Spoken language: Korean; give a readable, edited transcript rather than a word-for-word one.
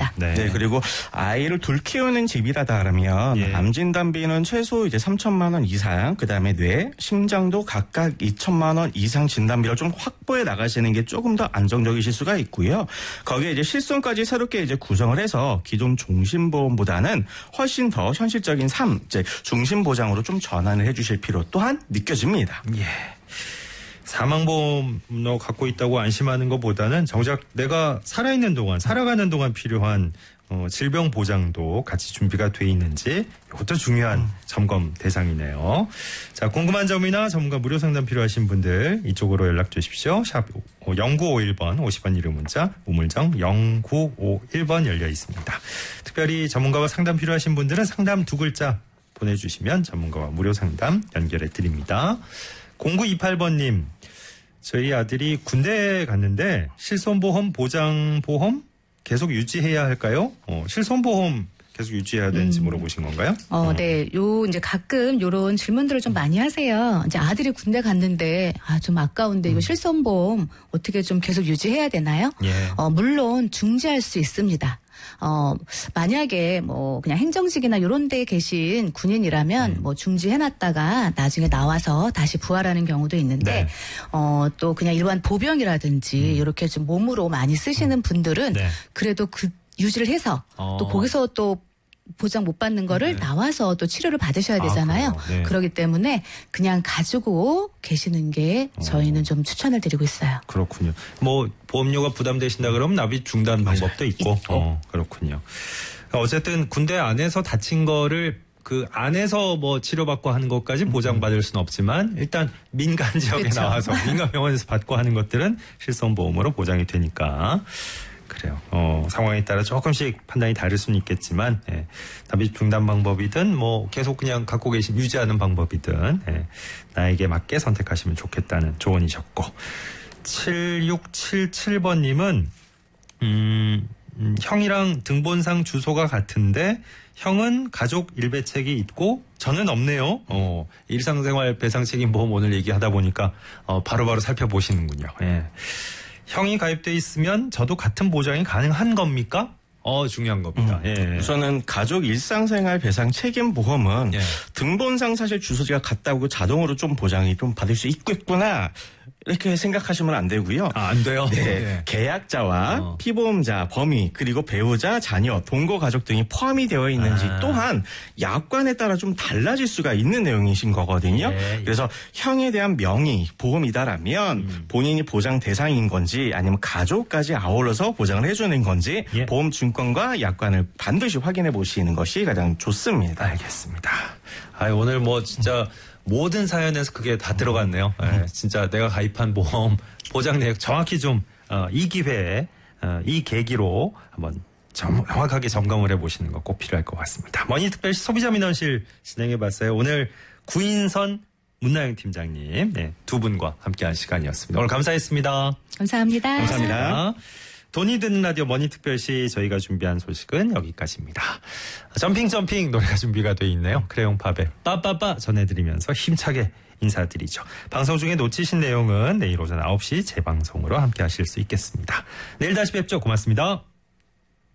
있습니다. 네, 그리고 아이를 둘 키우는 집이라다 그러면 암 진단비는 최소 이제 3천만 원 이상, 그다음에 뇌, 심장도 각각 2천만 원 이상 진단비를 좀 확보해 나가시는 게 조금 더 안정적이실 수가 있고요. 거기에 이제 실손까지 새롭게 이제 구성을 해서 기존 종신보험보다는 훨씬 더 현실적인 이제 중심보장으로 좀 전환을 해주실 필요 또한 느껴집니다. 예. 사망보험로 갖고 있다고 안심하는 것보다는 정작 내가 살아가는 동안 필요한 질병 보장도 같이 준비가 돼 있는지 이것도 중요한 점검 대상이네요. 자, 궁금한 점이나 전문가 무료 상담 필요하신 분들 이쪽으로 연락 주십시오. 샵 0951번 50원 유료 문자, 우물정 0951번 열려 있습니다. 특별히 전문가와 상담 필요하신 분들은 상담 2글자 보내주시면 전문가와 무료 상담 연결해 드립니다. 0928번님, 저희 아들이 군대에 갔는데 실손보험, 보장보험 계속 유지해야 할까요? 실손보험 계속 유지해야 되는지 물어보신 건가요? 네. 이제 가끔 요런 질문들을 좀 많이 하세요. 이제 아들이 군대 갔는데, 좀 아까운데 이거 실손보험 어떻게 좀 계속 유지해야 되나요? 예. 물론 중지할 수 있습니다. 만약에 그냥 행정직이나 이런 데에 계신 군인이라면 중지해놨다가 나중에 나와서 다시 부활하는 경우도 있는데, 네. 또 그냥 일반 보병이라든지 이렇게 좀 몸으로 많이 쓰시는 분들은 네. 그래도 유지를 해서 또 거기서 또 보장 못 받는 거를 나와서 또 치료를 받으셔야 되잖아요. 네. 그렇기 때문에 그냥 가지고 계시는 게 저희는 좀 추천을 드리고 있어요. 그렇군요. 보험료가 부담되신다 그러면 납입 중단 방법도 있고. 그렇군요. 어쨌든 군대 안에서 다친 거를 그 안에서 치료받고 하는 것까지 보장받을 수는 없지만 일단 민간 지역에 그쵸. 나와서 민간 병원에서 받고 하는 것들은 실손보험으로 보장이 되니까. 그래요. 상황에 따라 조금씩 판단이 다를 수는 있겠지만, 납입 중단 방법이든, 계속 그냥 갖고 계신 유지하는 방법이든, 나에게 맞게 선택하시면 좋겠다는 조언이셨고, 7677번님은, 형이랑 등본상 주소가 같은데, 형은 가족 일배책이 있고, 저는 없네요. 일상생활 배상책임보험 오늘 얘기하다 보니까, 바로바로 살펴보시는군요. 예. 형이 가입돼 있으면 저도 같은 보장이 가능한 겁니까? 중요한 겁니다. 예. 우선은 가족 일상생활 배상 책임보험은 등본상 사실 주소지가 같다고 자동으로 좀 보장이 좀 받을 수 있겠구나 이렇게 생각하시면 안 되고요. 안 돼요? 네. 계약자와 피보험자, 범위, 그리고 배우자, 자녀, 동거 가족 등이 포함이 되어 있는지 또한 약관에 따라 좀 달라질 수가 있는 내용이신 거거든요. 그래서 형에 대한 명의, 보험이다라면 본인이 보장 대상인 건지 아니면 가족까지 아울러서 보장을 해주는 건지 보험 증권과 약관을 반드시 확인해 보시는 것이 가장 좋습니다. 알겠습니다. 오늘 진짜 모든 사연에서 그게 다 들어갔네요. 진짜 내가 가입한 보험 보장 내역 정확히 좀 이 기회에 이 계기로 한번 정확하게 점검을 해보시는 거 꼭 필요할 것 같습니다. 머니특별시 소비자민원실 진행해봤어요. 오늘 구인선 문나영 팀장님 두 분과 함께한 시간이었습니다. 오늘 감사했습니다. 감사합니다. 감사합니다. 돈이 드는 라디오 머니특별시 저희가 준비한 소식은 여기까지입니다. 점핑 노래가 준비가 돼 있네요. 크레용팝의 빠빠빠 전해드리면서 힘차게 인사드리죠. 방송 중에 놓치신 내용은 내일 오전 9시 재방송으로 함께 하실 수 있겠습니다. 내일 다시 뵙죠. 고맙습니다.